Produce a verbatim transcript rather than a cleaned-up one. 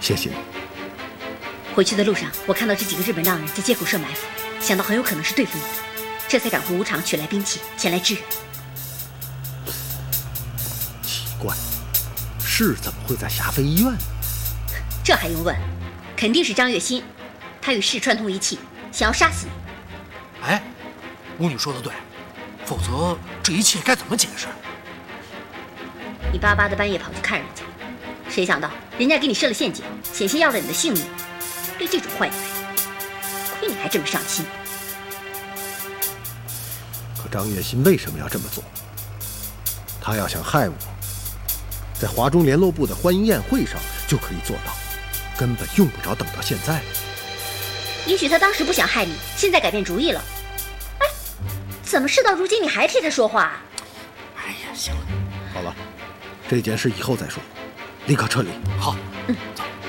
谢谢你。 回去的路上，我看到这几个日本浪人在街口设埋伏，想到很有可能是对付你的，这才赶回武场取来兵器前来支援。 奇怪，是怎么会在霞飞医院呢？ 这还用问？肯定是张月新，他与世串通一气，想要杀死你。 哎，巫女说的对，否则这一切该怎么解释？ 你巴巴的半夜跑去看人家，谁想到人家给你设了陷阱，险些要了你的性命。对这种坏女人，亏你还这么上心。 可张月新为什么要这么做？他要想害我，在华中联络部的欢迎宴会上就可以做到，根本用不着等到现在。 也许他当时不想害你，现在改变主意了。哎，怎么事到如今你还替他说话？ 哎呀，行了， 好了，这件事以后再说，立刻撤离。 好， 嗯。 走。